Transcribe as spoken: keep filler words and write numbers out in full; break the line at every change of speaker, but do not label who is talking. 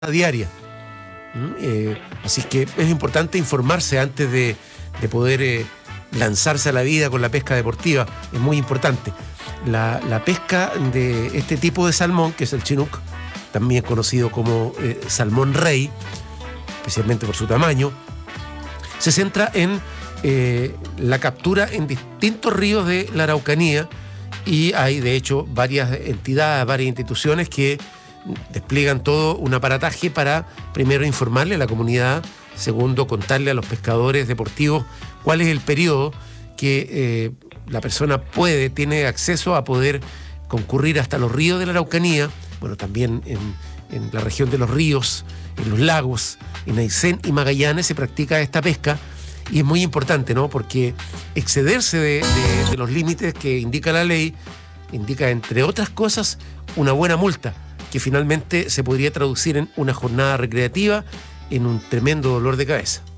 diaria. ¿Mm? Eh, así que es importante informarse antes de, de poder eh, lanzarse a la vida con la pesca deportiva. Es muy importante. La, la pesca de este tipo de salmón, que es el chinook, también conocido como eh, salmón rey, especialmente por su tamaño, se centra en eh, la captura en distintos ríos de la Araucanía, y hay de hecho varias entidades, varias instituciones que despliegan todo un aparataje para, primero, informarle a la comunidad, segundo, contarle a los pescadores deportivos cuál es el periodo que eh, la persona puede, tiene acceso a poder concurrir hasta los ríos de la Araucanía, bueno, también en, en la región de los ríos, en los lagos, en Aysén y Magallanes se practica esta pesca, y es muy importante, ¿no? Porque excederse de, de, de los límites que indica la ley indica, entre otras cosas, una buena multa, que finalmente se podría traducir en una jornada recreativa, en un tremendo dolor de cabeza.